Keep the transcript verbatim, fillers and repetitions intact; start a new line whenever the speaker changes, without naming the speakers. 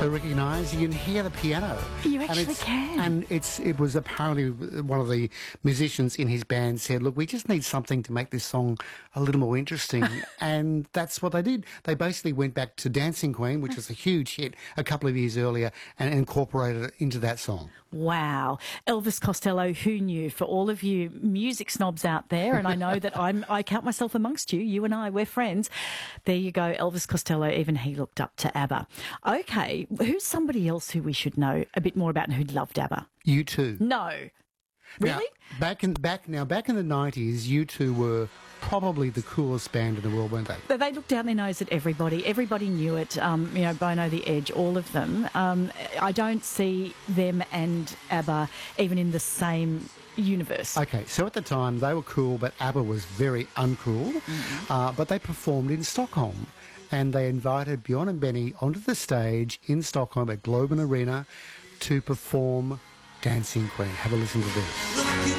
also recognise. You can hear the piano.
You
and
actually
it's,
can.
And it's it was apparently one of the musicians in his band said, look, we just need something to make this song a little more interesting. And that's what they did. They basically went back to Dancing Queen, which was a huge hit a couple of years earlier, and incorporated it into that song.
Wow. Elvis Costello, who knew? For all of you music snobs out there, and I know that I'm, I count myself amongst you, you and I, we're friends. There you go, Elvis Costello, even he looked up to ABBA. Okay, who's somebody else who we should know a bit more about and who loved ABBA?
U two.
No. Really?
Now, back in back now back in the nineties, U two were probably the coolest band in the world, weren't they?
But they looked down their nose at everybody. Everybody knew it. Um, you know, Bono, The Edge, all of them. Um, I don't see them and ABBA even in the same universe.
Okay, so at the time they were cool, but ABBA was very uncool. Mm-hmm. Uh, but they performed in Stockholm, and they invited Bjorn and Benny onto the stage in Stockholm at Globen Arena to perform Dancing Queen. Have a listen to this.